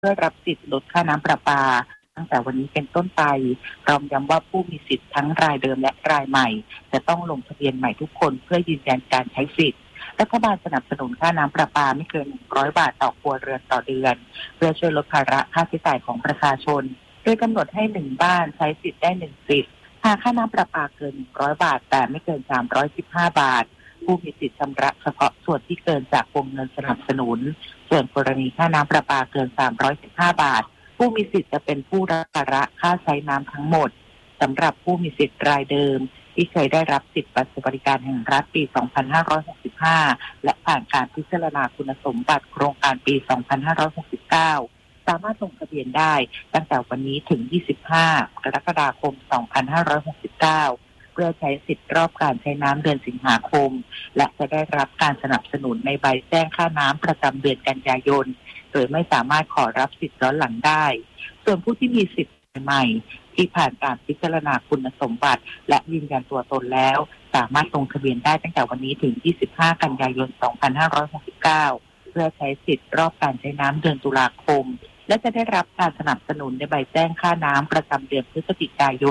เพื่อรับสิทธิ์ลดค่าน้ำประปาตั้งแต่วันนี้เป็นต้นไปพร้อมย้ำว่าผู้มีสิทธิ์ทั้งรายเดิมและรายใหม่จะต้องลงทะเบียนใหม่ทุกคนเพื่อยืนยันการใช้สิทธิ์รัฐบาลสนับสนุนค่าน้ำประปาไม่เกิน100 บาทต่อครัวเรือนต่อเดือนเพื่อช่วยลดภาระค่าใช้จ่ายของประชาชนโดยกำหนดให้1บ้านใช้สิทธิ์ได้1สิทธิ์หากค่าน้ำประปาเกิน100 บาทแต่ไม่เกิน315 บาทผู้มีสิทธิ์ชำระเฉพาะส่วนที่เกินจากวงเงินสนับสนุนส่วนกรณีค่าน้ำประปาเกิน315 บาทผู้มีสิทธิ์จะเป็นผู้รับภาระค่าใช้น้ำทั้งหมดสำหรับผู้มีสิทธิ์รายเดิมที่เคยได้รับสิทธิบัตรสวัสดิการแห่งรัฐปี 2565 และผ่านการพิจารณาคุณสมบัติโครงการปี 2569 สามารถลงทะเบียนได้ตั้งแต่วันนี้ถึง 25 กรกฎาคม 2569 เพื่อใช้สิทธิ์รอบการใช้น้ำเดือนสิงหาคมและจะได้รับการสนับสนุนในใบแจ้งค่าน้ำประจำเดือนกันยายนโดยไม่สามารถขอรับสิทธิ์ย้อนหลังได้ส่วนผู้ที่มีสิทธิ์ใหม่ที่ผ่านการพิจารณาคุณสมบัติและยืนยันตัวตนแล้วสามารถลงทะเบียนได้ตั้งแต่วันนี้ถึง 25 กันยายน 2569 เพื่อใช้สิทธิ์รอบการใช้น้ำเดือนตุลาคมและจะได้รับการสนับสนุนในใบแจ้งค่าน้ำประจำเดือนพฤศจิกายน